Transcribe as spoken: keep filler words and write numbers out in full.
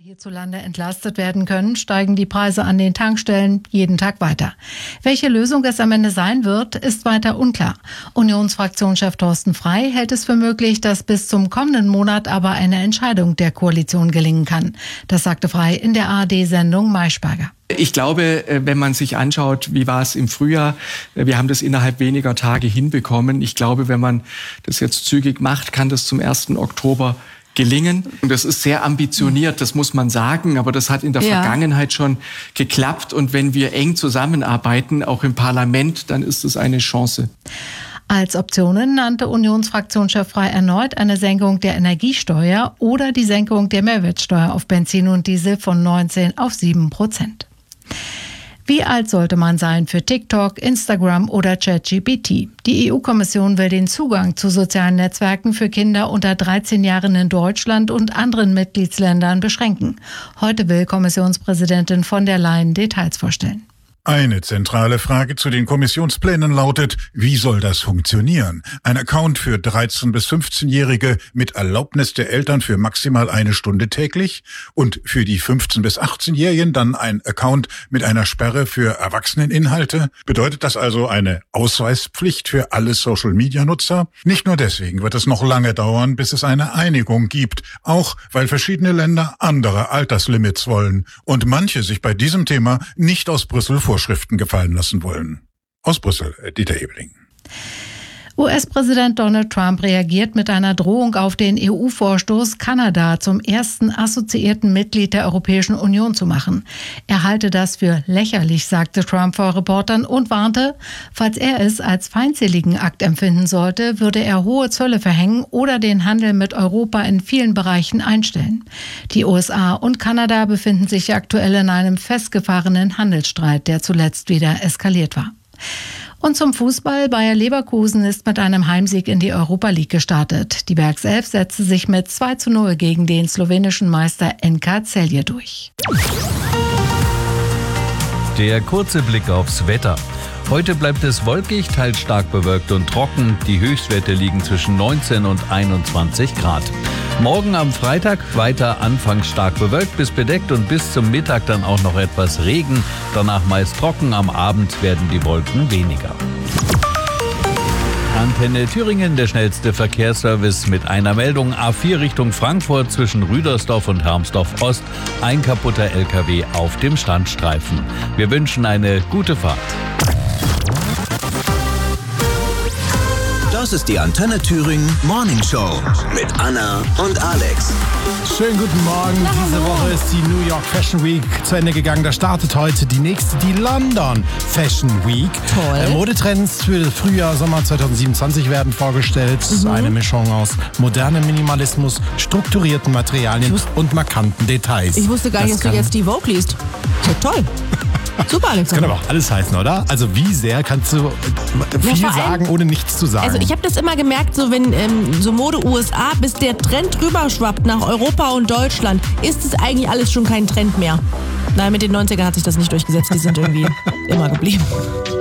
hierzulande entlastet werden können, steigen die Preise an den Tankstellen jeden Tag weiter. Welche Lösung es am Ende sein wird, ist weiter unklar. Unionsfraktionschef Thorsten Frey hält es für möglich, dass bis zum kommenden Monat aber eine Entscheidung der Koalition gelingen kann. Das sagte Frey in der A R D-Sendung Maischberger. Ich glaube, wenn man sich anschaut, wie war es im Frühjahr, wir haben das innerhalb weniger Tage hinbekommen. Ich glaube, wenn man das jetzt zügig macht, kann das zum ersten Oktober gelingen. Und das ist sehr ambitioniert, das muss man sagen, aber das hat in der ja. Vergangenheit schon geklappt. Und wenn wir eng zusammenarbeiten, auch im Parlament, dann ist es eine Chance. Als Optionen nannte Unionsfraktionschef Frey erneut eine Senkung der Energiesteuer oder die Senkung der Mehrwertsteuer auf Benzin und Diesel von neunzehn auf sieben Prozent. Wie alt sollte man sein für TikTok, Instagram oder ChatGPT? Die E U-Kommission will den Zugang zu sozialen Netzwerken für Kinder unter dreizehn Jahren in Deutschland und anderen Mitgliedsländern beschränken. Heute will Kommissionspräsidentin von der Leyen Details vorstellen. Eine zentrale Frage zu den Kommissionsplänen lautet, wie soll das funktionieren? Ein Account für dreizehn- bis fünfzehnjährige mit Erlaubnis der Eltern für maximal eine Stunde täglich und für die fünfzehn- bis achtzehnjährigen dann ein Account mit einer Sperre für Erwachseneninhalte? Bedeutet das also eine Ausweispflicht für alle Social-Media-Nutzer? Nicht nur deswegen wird es noch lange dauern, bis es eine Einigung gibt, auch weil verschiedene Länder andere Alterslimits wollen und manche sich bei diesem Thema nicht aus Brüssel Vorschriften gefallen lassen wollen. Aus Brüssel, Dieter Ebeling. U S-Präsident Donald Trump reagiert mit einer Drohung auf den E U-Vorstoß, Kanada zum ersten assoziierten Mitglied der Europäischen Union zu machen. Er halte das für lächerlich, sagte Trump vor Reportern und warnte, falls er es als feindseligen Akt empfinden sollte, würde er hohe Zölle verhängen oder den Handel mit Europa in vielen Bereichen einstellen. Die U S A und Kanada befinden sich aktuell in einem festgefahrenen Handelsstreit, der zuletzt wieder eskaliert war. Und zum Fußball. Bayer Leverkusen ist mit einem Heimsieg in die Europa League gestartet. Die Werkself setzte sich mit zwei zu null gegen den slowenischen Meister N K Celje durch. Der kurze Blick aufs Wetter. Heute bleibt es wolkig, teils stark bewölkt und trocken. Die Höchstwerte liegen zwischen neunzehn und einundzwanzig Grad. Morgen am Freitag weiter anfangs stark bewölkt bis bedeckt und bis zum Mittag dann auch noch etwas Regen. Danach meist trocken, am Abend werden die Wolken weniger. Antenne Thüringen, der schnellste Verkehrsservice mit einer Meldung. A vier Richtung Frankfurt zwischen Rüdersdorf und Hermsdorf Ost. Ein kaputter L K W auf dem Standstreifen. Wir wünschen eine gute Fahrt. Das ist die Antenne Thüringen Morning Show mit Anna und Alex. Schönen guten Morgen. Diese Woche ist die New York Fashion Week zu Ende gegangen. Da startet heute die nächste, die London Fashion Week. Toll. Äh, Modetrends für Frühjahr, Sommer zwanzig siebenundzwanzig werden vorgestellt. Mhm. Eine Mischung aus modernem Minimalismus, strukturierten Materialien wusste, und markanten Details. Ich wusste gar nicht, das dass du jetzt die Vogue liest. Ja, toll. Super, Alex. Das kann aber auch alles heißen, oder? Also wie sehr kannst du viel ja, sagen, ohne nichts zu sagen? Also ich habe das immer gemerkt, so wenn ähm, so Mode U S A, bis der Trend rüberschwappt nach Europa und Deutschland, ist es eigentlich alles schon kein Trend mehr. Nein, mit den neunzigern hat sich das nicht durchgesetzt, die sind irgendwie immer geblieben.